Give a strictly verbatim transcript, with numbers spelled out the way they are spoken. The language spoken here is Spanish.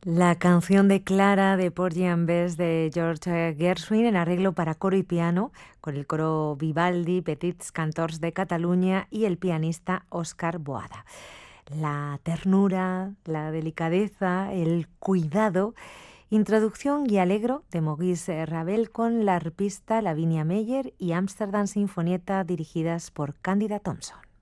La canción de Clara de Porgy and Bess de George Gershwin en arreglo para coro y piano, con el coro Vivaldi, Petits Cantors de Cataluña y el pianista Óscar Boada. La ternura, la delicadeza, el cuidado, introducción y alegro de Maurice Ravel con la arpista Lavinia Meyer y Amsterdam Sinfonietta dirigidas por Cándida Thompson.